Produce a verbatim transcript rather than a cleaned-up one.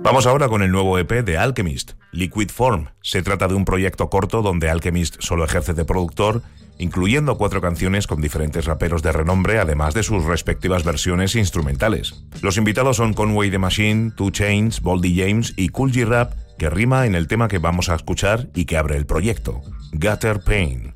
Vamos ahora con el nuevo E P de Alchemist, Liquid Form. Se trata de un proyecto corto donde Alchemist solo ejerce de productor, incluyendo cuatro canciones con diferentes raperos de renombre, además de sus respectivas versiones instrumentales. Los invitados son Conway the Machine, two Chainz, Boldy James y Kool G Rap, que rima en el tema que vamos a escuchar y que abre el proyecto, Gutter Pain.